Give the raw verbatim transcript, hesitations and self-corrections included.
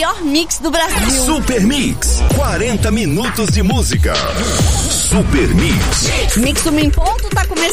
melhor mix do Brasil. Super Mix, quarenta minutos de música. Super Mix. Mix uma em ponto tá começando.